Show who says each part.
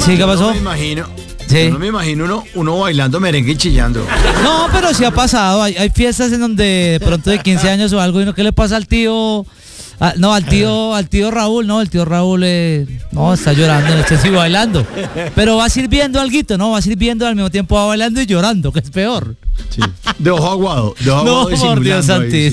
Speaker 1: Sí, ¿qué pasó?
Speaker 2: No me imagino.
Speaker 1: Sí.
Speaker 2: No me imagino uno bailando merengue y chillando.
Speaker 1: No, pero sí ha pasado. Hay fiestas en donde de pronto de 15 años o algo, y no, ¿qué le pasa al tío? Al tío Raúl, no, el tío Raúl no, está llorando, no está bailando. Pero va sirviendo alguito, ¿no? Va sirviendo al mismo tiempo va bailando y llorando, que es peor.
Speaker 2: Sí. De ojo aguado.
Speaker 1: No, por Dios santísimo.